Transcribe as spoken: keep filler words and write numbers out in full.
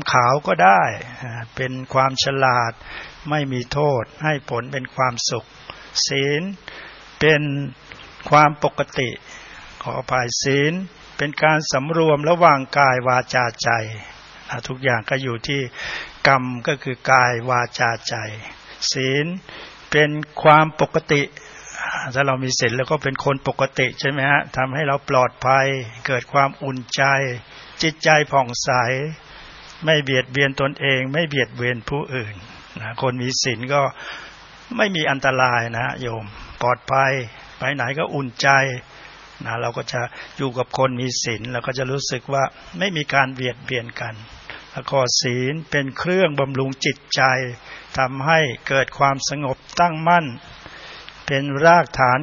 ขาวก็ได้เป็นความฉลาดไม่มีโทษให้ผลเป็นความสุขศีลเป็นความปกติขออภัยศีลเป็นการสำรวมระหว่างกายวาจาใจทุกอย่างก็อยู่ที่กรรมก็คือกายวาจาใจศีลเป็นความปกติถ้าเรามีศีลแล้วก็เป็นคนปกติใช่ไหมฮะทำให้เราปลอดภัยเกิดความอุ่นใจจิตใจผ่องใสไม่เบียดเบียนตนเองไม่เบียดเบียนผู้อื่นนะคนมีศีลก็ไม่มีอันตรายนะโยมปลอดภัยไปไหนก็อุ่นใจนะเราก็จะอยู่กับคนมีศีลเราก็จะรู้สึกว่าไม่มีการเบียดเบียนกันแล้วก็ศีลเป็นเครื่องบำรุงจิตใจทำให้เกิดความสงบตั้งมั่นเป็นรากฐาน